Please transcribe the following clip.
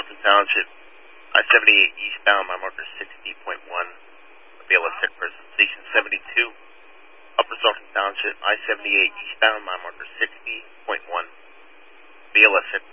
Sultan Township, I-78 eastbound, my marker 60.1, BLS hit person. Station 72, Upper Sultan Township, I-78 eastbound, my marker 60.1, BLS hit